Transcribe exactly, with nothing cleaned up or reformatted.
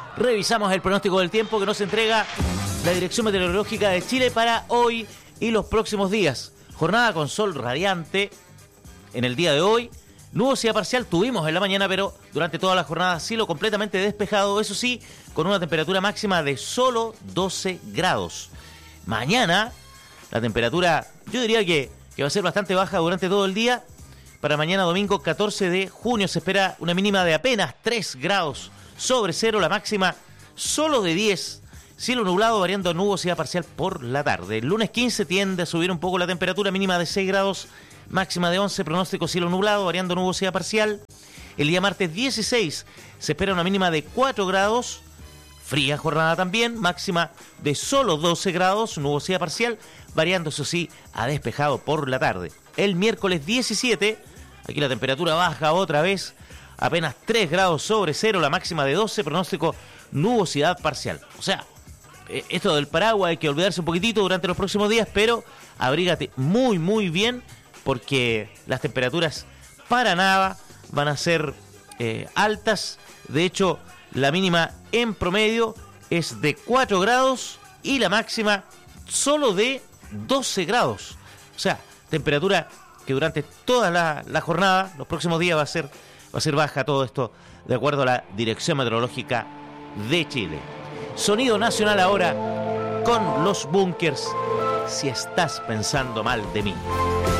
revisamos el pronóstico del tiempo que nos entrega la Dirección Meteorológica de Chile para hoy y los próximos días. Jornada con sol radiante en el día de hoy. Nubosidad parcial tuvimos en la mañana, pero durante toda la jornada cielo completamente despejado, eso sí, con una temperatura máxima de solo doce grados. Mañana la temperatura, yo diría que, que va a ser bastante baja durante todo el día. Para mañana domingo catorce de junio se espera una mínima de apenas tres grados sobre cero, la máxima solo de diez. Cielo nublado variando nubosidad parcial por la tarde. El lunes quince tiende a subir un poco la temperatura, mínima de seis grados, máxima de once, pronóstico cielo nublado variando nubosidad parcial. El día martes dieciséis se espera una mínima de cuatro grados, fría jornada también, máxima de solo doce grados, nubosidad parcial, variando eso sí a despejado por la tarde. El miércoles diecisiete, aquí la temperatura baja otra vez, apenas tres grados sobre cero, la máxima de doce, pronóstico nubosidad parcial. O sea, esto del paraguas hay que olvidarse un poquitito durante los próximos días, pero abrígate muy muy bien porque las temperaturas para nada van a ser eh, altas. De hecho, la mínima en promedio es de cuatro grados y la máxima solo de doce grados. O sea, temperatura que durante toda la, la jornada, los próximos días va a ser, va a ser baja todo esto, de acuerdo a la Dirección Meteorológica de Chile. Sonido nacional ahora con los Bunkers, si estás pensando mal de mí.